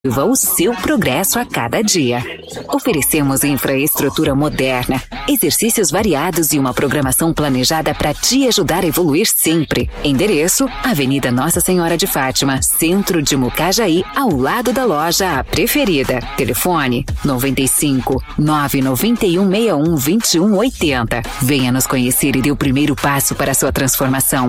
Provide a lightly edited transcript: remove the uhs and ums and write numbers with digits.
o seu progresso a cada dia. Oferecemos infraestrutura moderna, exercícios variados e uma programação planejada para te ajudar a evoluir sempre. Endereço: Avenida Nossa Senhora de Fátima, centro de Mucajaí, ao lado da loja A Preferida. Telefone: 95 991 61 21 80. Venha nos conhecer e dê o primeiro passo para a sua transformação.